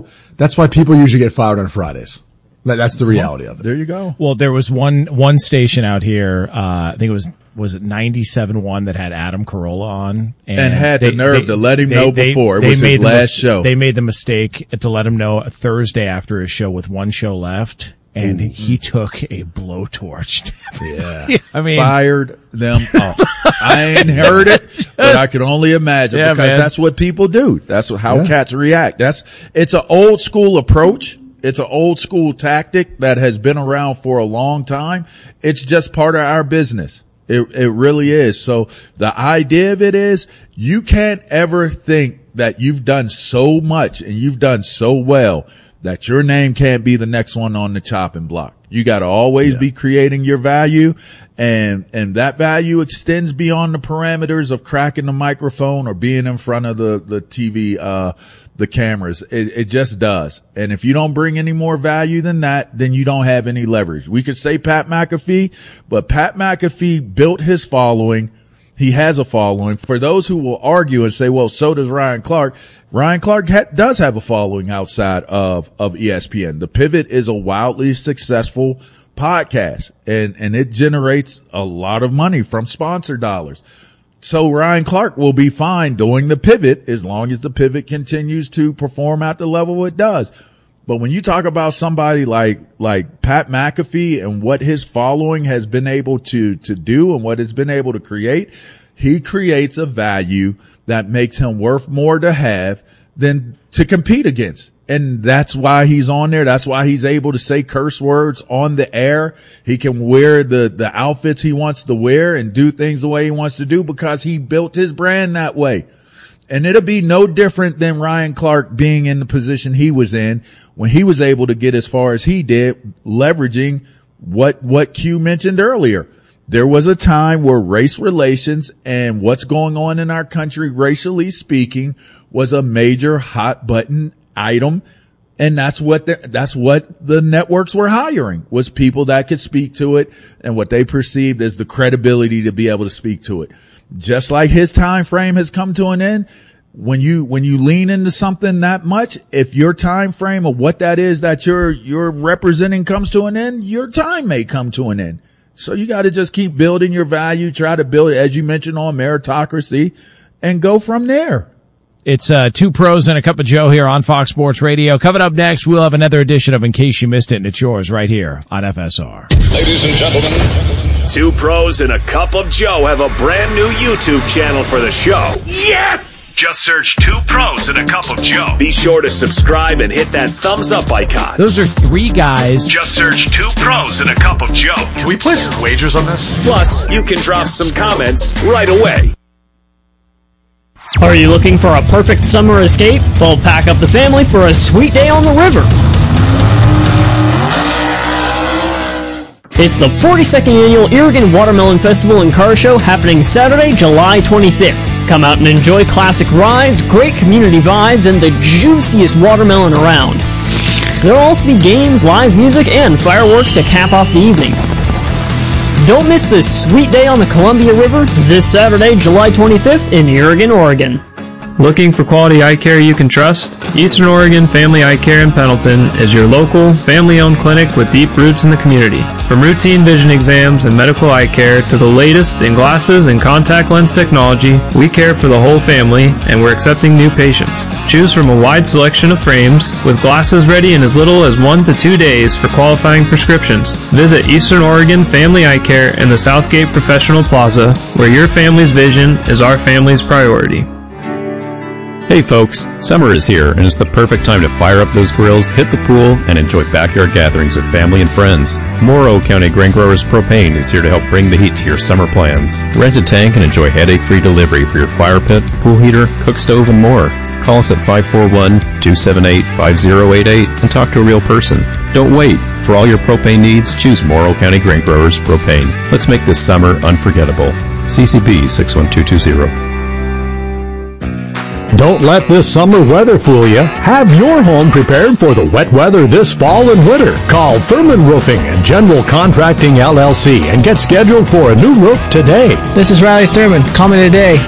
That's why people usually get fired on Fridays. That's the reality of it. There you go. Well, there was one station out here, I think it was it 97.1 that had Adam Carolla on. And had the nerve to let him know before. It was his last show. They made the mistake to let him know a Thursday after his show with one show left. And he took a blowtorch. Yeah. I mean, fired them off. I ain't heard it, but I can only imagine because that's what people do. That's how cats react. It's an old school approach. It's an old school tactic that has been around for a long time. It's just part of our business. It really is. So the idea of it is you can't ever think that you've done so much and you've done so well that your name can't be the next one on the chopping block. You got to always be creating your value, and that value extends beyond the parameters of cracking the microphone or being in front of the TV, the cameras. It just does. And if you don't bring any more value than that, then you don't have any leverage. We could say Pat McAfee, but Pat McAfee built his following. He has a following. For those who will argue and say, well, so does Ryan Clark. Ryan Clark does have a following outside of ESPN. The Pivot is a wildly successful podcast, and it generates a lot of money from sponsor dollars. So Ryan Clark will be fine doing the Pivot as long as the Pivot continues to perform at the level it does. But when you talk about somebody like Pat McAfee and what his following has been able to do and what it's been able to create, he creates a value that makes him worth more to have than to compete against. And that's why he's on there. That's why he's able to say curse words on the air. He can wear the outfits he wants to wear and do things the way he wants to do because he built his brand that way. And it'll be no different than Ryan Clark being in the position he was in when he was able to get as far as he did, leveraging what Q mentioned earlier. There was a time where race relations and what's going on in our country, racially speaking, was a major hot button item. And that's what the networks were hiring, was people that could speak to it and what they perceived as the credibility to be able to speak to it. Just like his time frame has come to an end, when you lean into something that much, if your time frame of what that is that you're representing comes to an end, your time may come to an end. So you got to just keep building your value, try to build it, as you mentioned, on meritocracy, and go from there. It's Two Pros and a Cup of Joe here on Fox Sports Radio. Coming up next, we'll have another edition of In Case You Missed It, and it's yours right here on FSR. Ladies and gentlemen, Two Pros and a Cup of Joe have a brand new YouTube channel for the show. Yes! Just search Two Pros and a Cup of Joe. Be sure to subscribe and hit that thumbs up icon. Those are three guys. Just search Two Pros and a Cup of Joe. Can we place some wagers on this? Plus, you can drop some comments right away. Are you looking for a perfect summer escape? Well, pack up the family for a sweet day on the river. It's the 42nd Annual Irrigan Watermelon Festival and Car Show happening Saturday, July 25th. Come out and enjoy classic rides, great community vibes, and the juiciest watermelon around. There'll also be games, live music, and fireworks to cap off the evening. Don't miss this sweet day on the Columbia River this Saturday, July 25th in Irrigan, Oregon. Looking for quality eye care you can trust? Eastern Oregon Family Eye Care in Pendleton is your local, family-owned clinic with deep roots in the community. From routine vision exams and medical eye care to the latest in glasses and contact lens technology, we care for the whole family, and we're accepting new patients. Choose from a wide selection of frames, with glasses ready in as little as 1 to 2 days for qualifying prescriptions. Visit Eastern Oregon Family Eye Care in the Southgate Professional Plaza, where your family's vision is our family's priority. Hey folks, summer is here and it's the perfect time to fire up those grills, hit the pool, and enjoy backyard gatherings with family and friends. Morrow County Grain Growers Propane is here to help bring the heat to your summer plans. Rent a tank and enjoy headache-free delivery for your fire pit, pool heater, cook stove, and more. Call us at 541-278-5088 and talk to a real person. Don't wait. For all your propane needs, choose Morrow County Grain Growers Propane. Let's make this summer unforgettable. CCB 61220. Don't let this summer weather fool you. Have your home prepared for the wet weather this fall and winter. Call Thurman Roofing and General Contracting LLC and get scheduled for a new roof today. This is Riley Thurman. Call me today,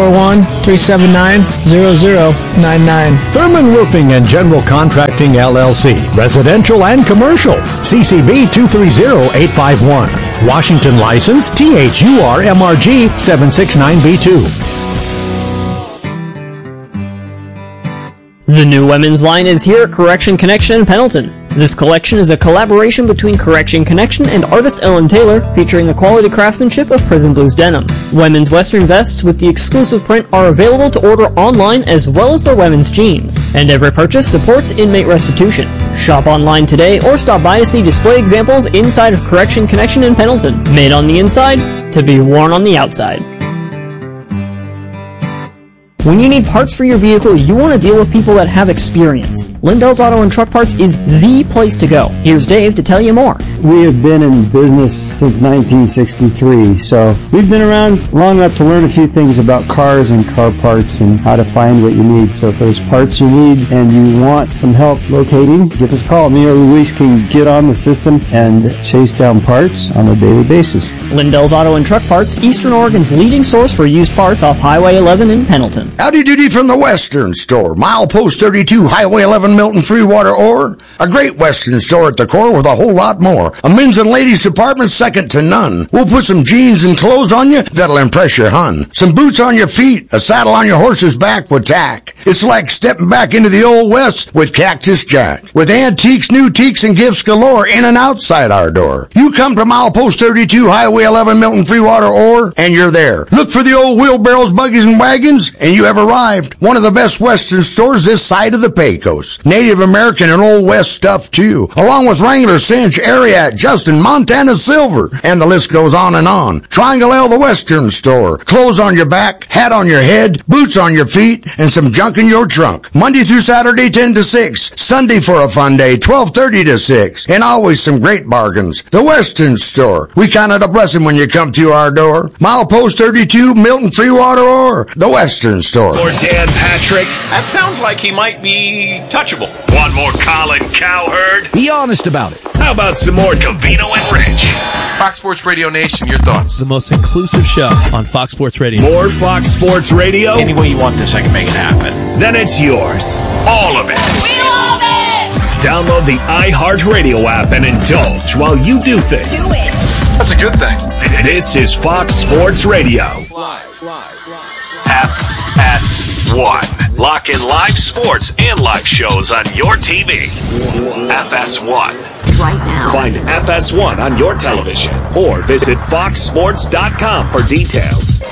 541-379-0099. Thurman Roofing and General Contracting LLC. Residential and commercial. CCB 230851. Washington license THURMRG 769B2. The new women's line is here at Correction Connection in Pendleton. This collection is a collaboration between Correction Connection and artist Ellen Taylor, featuring the quality craftsmanship of Prison Blues denim. Women's western vests with the exclusive print are available to order online, as well as their women's jeans. And every purchase supports inmate restitution. Shop online today or stop by to see display examples inside of Correction Connection in Pendleton. Made on the inside, to be worn on the outside. When you need parts for your vehicle, you want to deal with people that have experience. Lindell's Auto and Truck Parts is the place to go. Here's Dave to tell you more. We have been in business since 1963, so we've been around long enough to learn a few things about cars and car parts and how to find what you need. So if there's parts you need and you want some help locating, give us a call. Me or Luis can get on the system and chase down parts on a daily basis. Lindell's Auto and Truck Parts, Eastern Oregon's leading source for used parts off Highway 11 in Pendleton. Howdy doody from the Western Store. Milepost 32, Highway 11, Milton, Freewater, Ore. A great Western store at the core with a whole lot more. A men's and ladies department second to none. We'll put some jeans and clothes on you that'll impress your hun. Some boots on your feet, a saddle on your horse's back with tack. It's like stepping back into the old West with Cactus Jack. With antiques, new teaks, and gifts galore in and outside our door. You come to Milepost 32, Highway 11, Milton, Freewater, Ore, and you're there. Look for the old wheelbarrows, buggies, and wagons, and you have arrived. One of the best Western stores this side of the Pecos. Native American and Old West stuff too, along with Wrangler, Cinch, Ariat, Justin, Montana Silver, and the list goes on and on. Triangle L, the Western Store. Clothes on your back, hat on your head, boots on your feet, and some junk in your trunk. Monday through Saturday, 10 to 6. Sunday for a fun day, 12:30 to 6. And always some great bargains. The Western Store. We count it a blessing when you come to our door. Milepost 32, Milton, Freewater, or the Western Store. Or Dan Patrick. That sounds like he might be touchable. Want more Colin Cowherd? Be honest about it. How about some more Covino and Rich? Fox Sports Radio Nation, your thoughts? The most inclusive show on Fox Sports Radio. More Fox Sports Radio? Any way you want this, I can make it happen. Then it's yours. All of it. We love it! Download the iHeartRadio app and indulge while you do things. Do it. That's a good thing. This is Fox Sports Radio. Live. FS1. Lock in live sports and live shows on your TV. FS1. Right now. Find FS1 on your television or visit foxsports.com for details.